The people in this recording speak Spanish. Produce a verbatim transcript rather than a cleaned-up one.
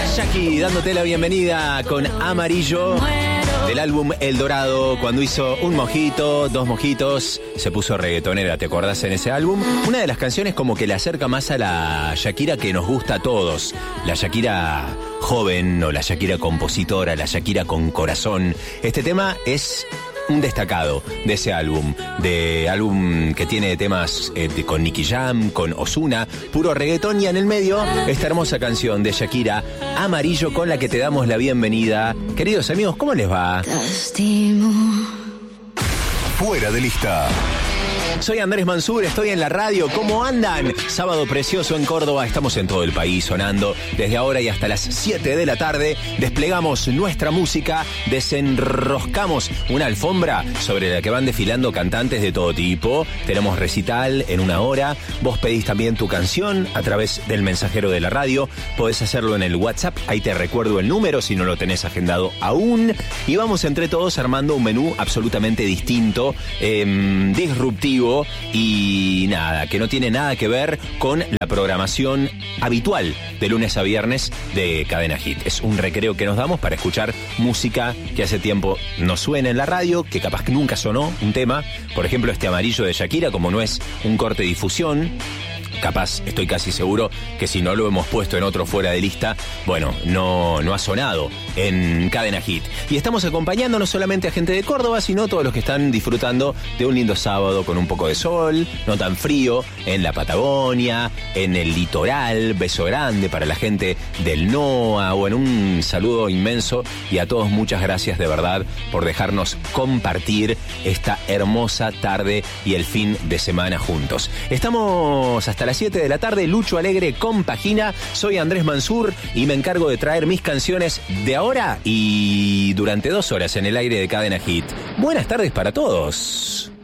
Jackie dándote la bienvenida con Amarillo del álbum El Dorado, cuando hizo un mojito, dos mojitos, se puso reggaetonera, ¿te acordás en ese álbum? Una de las canciones como que le acerca más a la Shakira que nos gusta a todos, la Shakira joven o la Shakira compositora, la Shakira con corazón. Este tema es un destacado de ese álbum, de álbum que tiene temas eh, de, con Nicky Jam, con Ozuna, puro reggaetón, y en el medio esta hermosa canción de Shakira, Amarillo, con la que te damos la bienvenida. Queridos amigos, ¿cómo les va? Fuera de lista. Soy Andrés Mansur, estoy en la radio. ¿Cómo andan? Sábado precioso en Córdoba, estamos en todo el país sonando. Desde ahora y hasta las siete de la tarde desplegamos nuestra música, desenroscamos una alfombra sobre la que van desfilando cantantes de todo tipo. Tenemos recital en una hora. Vos pedís también tu canción a través del mensajero de la radio. Podés hacerlo en el WhatsApp, ahí te recuerdo el número si no lo tenés agendado aún. Y vamos entre todos armando un menú absolutamente distinto, eh, disruptivo, y nada, que no tiene nada que ver con la programación habitual de lunes a viernes de Cadena Hit. Es un recreo que nos damos para escuchar música que hace tiempo no suena en la radio, que capaz que nunca sonó un tema. Por ejemplo, este Amarillo de Shakira, como no es un corte de difusión, capaz, estoy casi seguro que si no lo hemos puesto en otro fuera de lista, bueno, no, no ha sonado en Cadena Hit. Y estamos acompañando no solamente a gente de Córdoba, sino a todos los que están disfrutando de un lindo sábado con un poco de sol, no tan frío, en la Patagonia, en el litoral. Beso grande para la gente del NOA. Bueno, un saludo inmenso y a todos muchas gracias de verdad por dejarnos compartir esta hermosa tarde y el fin de semana juntos. Estamos hasta las siete de la tarde, Lucho Alegre compagina. Soy Andrés Mansur y me encargo de traer mis canciones de ahora y durante dos horas en el aire de Cadena Hit. Buenas tardes para todos.